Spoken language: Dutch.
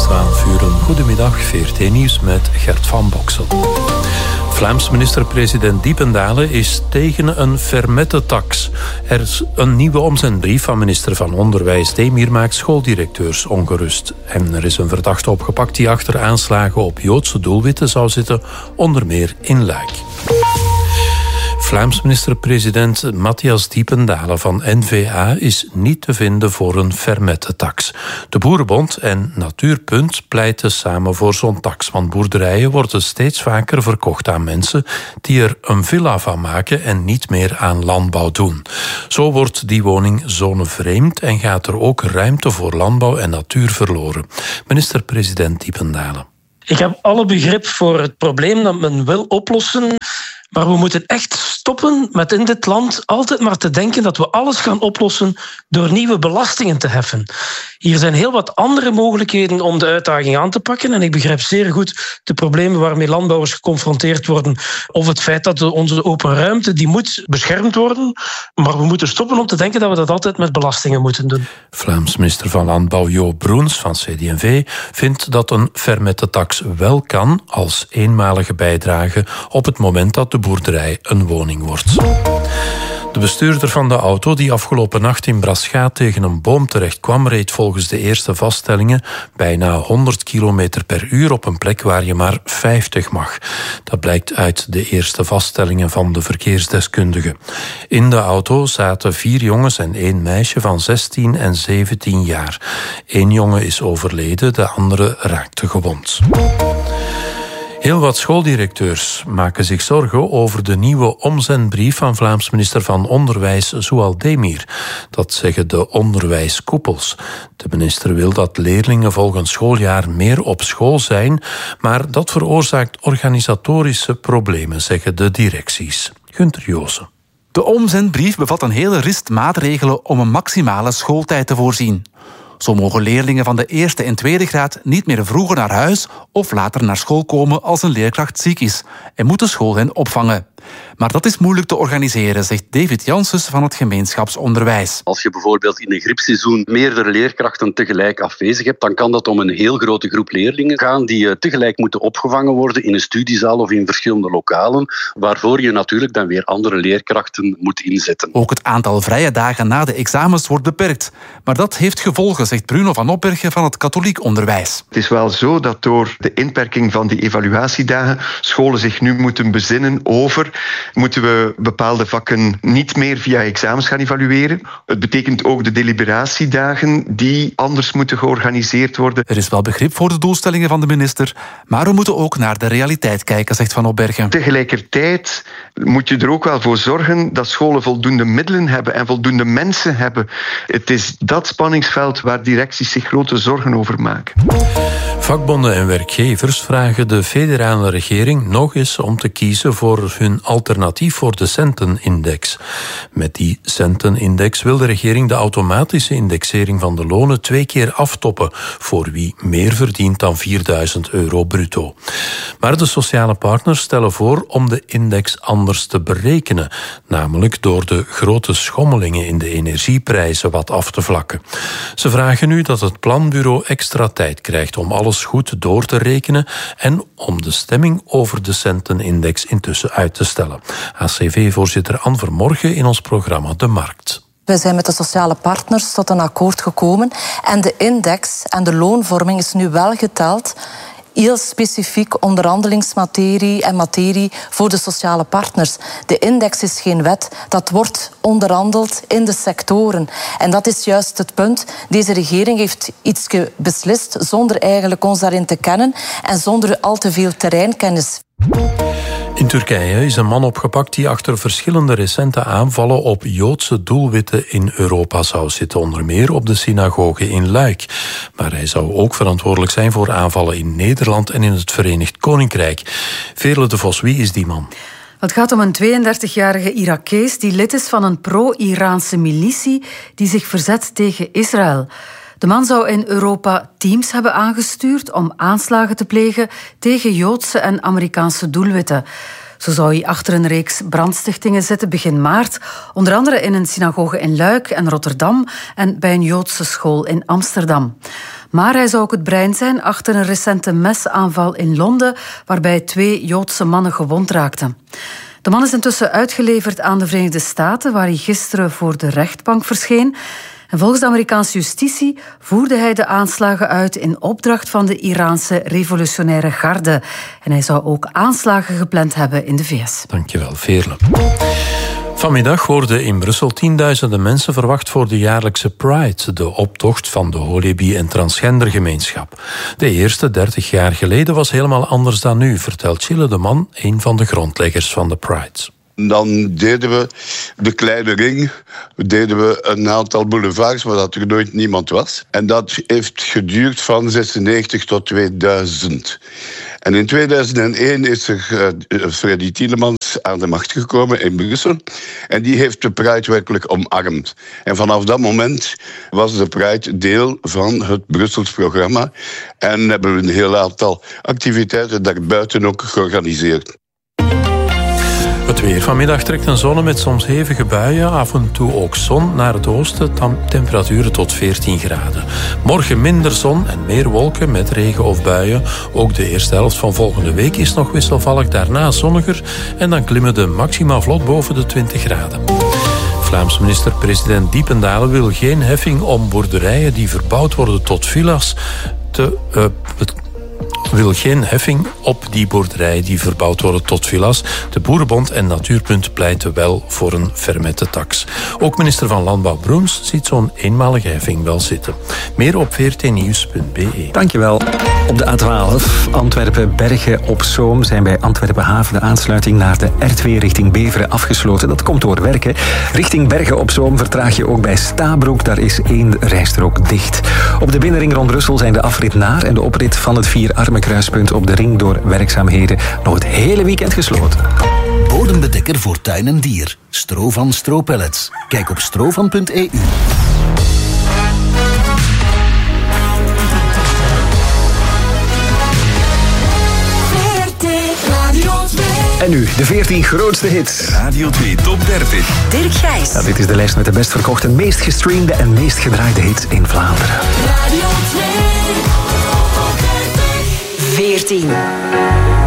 extra aanvuren. Goedemiddag, VRT Nieuws met Gert van Boksel. Vlaams minister-president Diependaele is tegen een Vermette-tax. Er is een nieuwe omzendbrief van minister van Onderwijs Demir maakt schooldirecteurs ongerust. En er is een verdachte opgepakt die achter aanslagen op Joodse doelwitten zou zitten, onder meer in Luik. Vlaams minister-president Matthias Diependaele van N-VA is niet te vinden voor een Vermette-tax. De Boerenbond en Natuurpunt pleiten samen voor zo'n tax, want boerderijen worden steeds vaker verkocht aan mensen die er een villa van maken en niet meer aan landbouw doen. Zo wordt die woning zonevreemd en gaat er ook ruimte voor landbouw en natuur verloren. Minister-president Diependaele. Ik heb alle begrip voor het probleem dat men wil oplossen. Maar we moeten echt stoppen met in dit land altijd maar te denken dat we alles gaan oplossen door nieuwe belastingen te heffen. Hier zijn heel wat andere mogelijkheden om de uitdaging aan te pakken. En ik begrijp zeer goed de problemen waarmee landbouwers geconfronteerd worden. Of het feit dat onze open ruimte, die moet beschermd worden. Maar we moeten stoppen om te denken dat we dat altijd met belastingen moeten doen. Vlaams minister van Landbouw Jo Broens van CD&V vindt dat een Vermette-tax wel kan als eenmalige bijdrage op het moment dat de boerderij een woning wordt. De bestuurder van de auto die afgelopen nacht in Braschaat tegen een boom terecht kwam, reed volgens de eerste vaststellingen bijna 100 km per uur op een plek waar je maar 50 mag. Dat blijkt uit de eerste vaststellingen van de verkeersdeskundigen. In de auto zaten 4 jongens en 1 meisje van 16 en 17 jaar. 1 jongen is overleden, de andere raakte gewond. Heel wat schooldirecteurs maken zich zorgen over de nieuwe omzendbrief van Vlaams minister van Onderwijs Zoual Demir. Dat zeggen de onderwijskoepels. De minister wil dat leerlingen volgend schooljaar meer op school zijn, maar dat veroorzaakt organisatorische problemen, zeggen de directies. Gunther Joosen. De omzendbrief bevat een hele rist maatregelen om een maximale schooltijd te voorzien. Zo mogen leerlingen van de eerste en tweede graad niet meer vroeger naar huis of later naar school komen als een leerkracht ziek is en moet de school hen opvangen. Maar dat is moeilijk te organiseren, zegt David Janssens van het gemeenschapsonderwijs. Als je bijvoorbeeld in een griepseizoen meerdere leerkrachten tegelijk afwezig hebt, dan kan dat om een heel grote groep leerlingen gaan die tegelijk moeten opgevangen worden in een studiezaal of in verschillende lokalen, waarvoor je natuurlijk dan weer andere leerkrachten moet inzetten. Ook het aantal vrije dagen na de examens wordt beperkt. Maar dat heeft gevolgen, zegt Bruno van Opbergen van het katholiek onderwijs. Het is wel zo dat door de inperking van die evaluatiedagen scholen zich nu moeten bezinnen over: moeten we bepaalde vakken niet meer via examens gaan evalueren? Het betekent ook de deliberatiedagen die anders moeten georganiseerd worden. Er is wel begrip voor de doelstellingen van de minister, maar we moeten ook naar de realiteit kijken, zegt Van Opbergen. Tegelijkertijd moet je er ook wel voor zorgen dat scholen voldoende middelen hebben en voldoende mensen hebben. Het is dat spanningsveld waar directies zich grote zorgen over maken. Vakbonden en werkgevers vragen de federale regering nog eens om te kiezen voor hun alternatief voor de centenindex. Met die centenindex wil de regering de automatische indexering van de lonen 2 keer aftoppen voor wie meer verdient dan €4.000 bruto. Maar de sociale partners stellen voor om de index anders te berekenen, namelijk door de grote schommelingen in de energieprijzen wat af te vlakken. Ze vragen nu dat het planbureau extra tijd krijgt om alles goed door te rekenen en om de stemming over de centenindex intussen uit te stellen. ACV-voorzitter Anne Vermorgen in ons programma De Markt. We zijn met de sociale partners tot een akkoord gekomen en de index en de loonvorming is nu wel geteld. Heel specifiek onderhandelingsmaterie en materie voor de sociale partners. De index is geen wet, dat wordt onderhandeld in de sectoren. En dat is juist het punt. Deze regering heeft iets beslist zonder eigenlijk ons daarin te kennen en zonder al te veel terreinkennis. In Turkije is een man opgepakt die achter verschillende recente aanvallen op Joodse doelwitten in Europa zou zitten, onder meer op de synagoge in Luik. Maar hij zou ook verantwoordelijk zijn voor aanvallen in Nederland en in het Verenigd Koninkrijk. Veerle de Vos, wie is die man? Het gaat om een 32-jarige Irakees die lid is van een pro-Iraanse militie die zich verzet tegen Israël. De man zou in Europa teams hebben aangestuurd om aanslagen te plegen tegen Joodse en Amerikaanse doelwitten. Zo zou hij achter een reeks brandstichtingen zitten begin maart, onder andere in een synagoge in Luik en Rotterdam en bij een Joodse school in Amsterdam. Maar hij zou ook het brein zijn achter een recente mesaanval in Londen, waarbij 2 Joodse mannen gewond raakten. De man is intussen uitgeleverd aan de Verenigde Staten, waar hij gisteren voor de rechtbank verscheen. En volgens de Amerikaanse justitie voerde hij de aanslagen uit in opdracht van de Iraanse revolutionaire garde. En hij zou ook aanslagen gepland hebben in de VS. Dankjewel, Veerle. Vanmiddag worden in Brussel 10.000 mensen verwacht voor de jaarlijkse Pride, de optocht van de holebi- en transgendergemeenschap. De eerste 30 jaar geleden was helemaal anders dan nu, vertelt Chille de Man, een van de grondleggers van de Pride. Dan deden we de kleine ring, deden we een aantal boulevards waar dat er nooit niemand was. En dat heeft geduurd van 96 tot 2000. En in 2001 is er Freddy Tielemans aan de macht gekomen in Brussel. En die heeft de Pride werkelijk omarmd. En vanaf dat moment was de Pride deel van het Brussels programma. En hebben we een heel aantal activiteiten daarbuiten ook georganiseerd. Het weer. Vanmiddag trekt een zon met soms hevige buien, af en toe ook zon naar het oosten, temperaturen tot 14 graden. Morgen minder zon en meer wolken met regen of buien. Ook de eerste helft van volgende week is nog wisselvallig, daarna zonniger en dan klimmen de maxima vlot boven de 20 graden. Vlaams minister-president Diependalen wil geen heffing om boerderijen die verbouwd worden tot villa's wil geen heffing op die boerderijen die verbouwd worden tot villa's. De Boerenbond en Natuurpunt pleiten wel voor een fermette tax. Ook minister van Landbouw Broens ziet zo'n eenmalige heffing wel zitten. Meer op vrtnieuws.be. Dankjewel. Op de A12 Antwerpen-Bergen op Zoom zijn bij Antwerpen-Haven de aansluiting naar de R2 richting Beveren afgesloten. Dat komt door werken. Richting Bergen op Zoom vertraag je ook bij Stabroek. Daar is 1 rijstrook dicht. Op de binnenring rond Brussel zijn de afrit naar en de oprit van het Vierarmenkruispunt op de ring door werkzaamheden nog het hele weekend gesloten. Bodembedekker voor tuin en dier. Strovan Stropellets. Kijk op strovan.eu. En nu, de 14 grootste hits. Radio 2 Top 30. Dirk Gijs. Ja, dit is de lijst met de best verkochte, meest gestreamde en meest gedraaide hits in Vlaanderen. Radio 2 Top 30. 14.